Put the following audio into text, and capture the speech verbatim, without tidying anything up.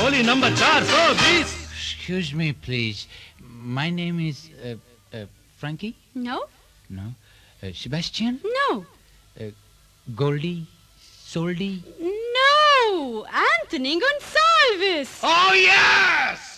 खोली नंबर चार सौ बीस. Excuse me, please. My name is uh, uh, Frankie? No. No. Uh, Sebastian? No. Uh, Goldie? Soldi? No. Anthony Gonsalves. Oh, yes!